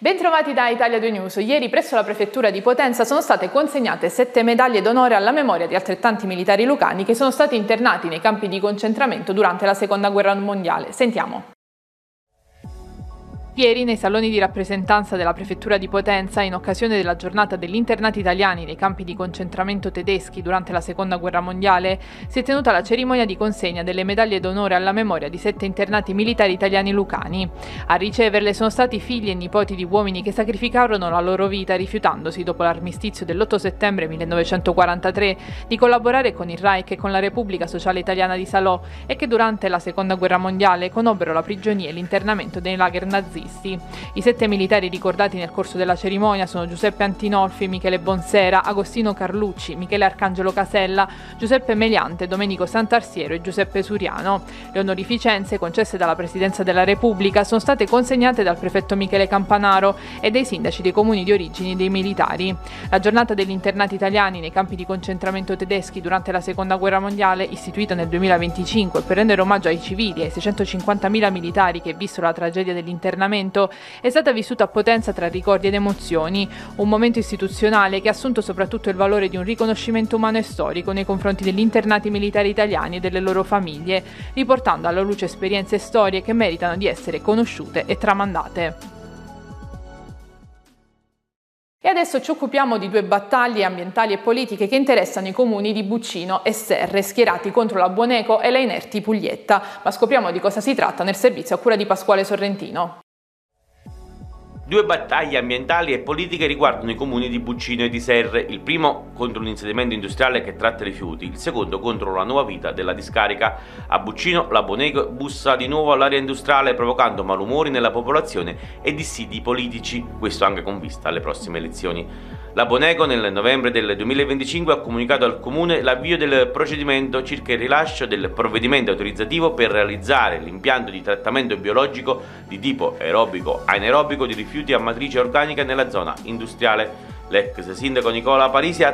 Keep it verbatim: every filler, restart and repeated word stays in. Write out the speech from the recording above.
Bentrovati da Italia due News. Ieri presso la prefettura di Potenza sono state consegnate sette medaglie d'onore alla memoria di altrettanti militari lucani che sono stati internati nei campi di concentramento durante la Seconda Guerra Mondiale. Sentiamo. Ieri, nei saloni di rappresentanza della prefettura di Potenza, in occasione della giornata degli internati italiani nei campi di concentramento tedeschi durante la Seconda Guerra Mondiale, si è tenuta la cerimonia di consegna delle medaglie d'onore alla memoria di sette internati militari italiani lucani. A riceverle sono stati figli e nipoti di uomini che sacrificarono la loro vita rifiutandosi, dopo l'armistizio dell'otto settembre millenovecentoquarantatré, di collaborare con il Reich e con la Repubblica Sociale Italiana di Salò e che durante la Seconda Guerra Mondiale conobbero la prigionia e l'internamento nei lager nazisti. I sette militari ricordati nel corso della cerimonia sono Giuseppe Antinolfi, Michele Bonsera, Agostino Carlucci, Michele Arcangelo Casella, Giuseppe Meliante, Domenico Santarsiero e Giuseppe Suriano. Le onorificenze concesse dalla Presidenza della Repubblica sono state consegnate dal prefetto Michele Campanaro e dai sindaci dei comuni di origine dei militari. La giornata degli internati italiani nei campi di concentramento tedeschi durante la Seconda Guerra Mondiale, istituita nel duemilaventicinque per rendere omaggio ai civili e ai seicentocinquantamila militari che vissero la tragedia dell'internamento, è stata vissuta a Potenza tra ricordi ed emozioni, un momento istituzionale che ha assunto soprattutto il valore di un riconoscimento umano e storico nei confronti degli internati militari italiani e delle loro famiglie, riportando alla luce esperienze e storie che meritano di essere conosciute e tramandate. E adesso ci occupiamo di due battaglie ambientali e politiche che interessano i comuni di Buccino e Serre, schierati contro la Buoneco e la Inerti Puglietta. Ma scopriamo di cosa si tratta nel servizio a cura di Pasquale Sorrentino. Due battaglie ambientali e politiche riguardano i comuni di Buccino e di Serre, il primo contro un insediamento industriale che tratta rifiuti, il secondo contro la nuova vita della discarica. A Buccino la Buoneco bussa di nuovo all'area industriale provocando malumori nella popolazione e dissidi politici, questo anche con vista alle prossime elezioni. La Buoneco nel novembre del duemilaventicinque ha comunicato al comune l'avvio del procedimento circa il rilascio del provvedimento autorizzativo per realizzare l'impianto di trattamento biologico di tipo aerobico anaerobico di rifiuti a matrice organica nella zona industriale. L'ex sindaco Nicola Parisi ha